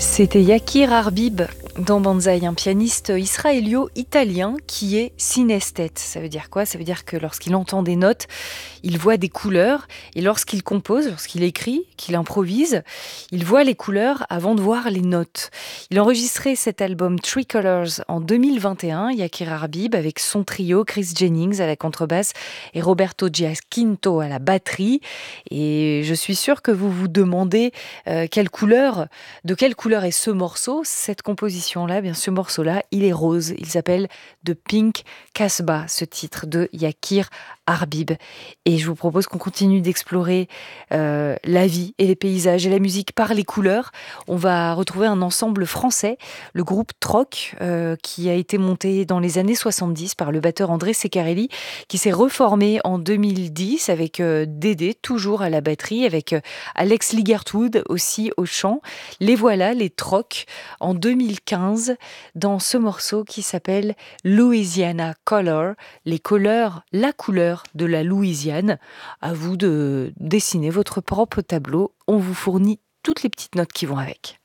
C'était Yakir Arbib dans Banzai, un pianiste israélo-italien qui est synesthète. Ça veut dire quoi? Ça veut dire que lorsqu'il entend des notes, il voit des couleurs et lorsqu'il compose, lorsqu'il écrit, qu'il improvise, il voit les couleurs avant de voir les notes. Il a enregistré cet album Three Colors en 2021, Yakir Arbib, avec son trio, Chris Jennings à la contrebasse et Roberto Giacinto à la batterie. Et je suis sûre que vous vous demandez de quelle couleur est ce morceau, cette composition-là. Bien, ce morceau-là, il est rose. Il s'appelle The Pink Casbah, ce titre de Yakir Arbib. Et je vous propose qu'on continue d'explorer la vie et les paysages et la musique par les couleurs. On va retrouver un ensemble français, le groupe Troc, qui a été monté dans les années 70 par le batteur André Ceccarelli, qui s'est reformé en 2010 avec Dédé, toujours à la batterie, avec Alex Ligertwood aussi au chant. Les voilà, les Troc, en 2015, dans ce morceau qui s'appelle Louisiana Color, les couleurs, la couleur de la Louisiane. À vous de dessiner votre propre tableau. On vous fournit toutes les petites notes qui vont avec.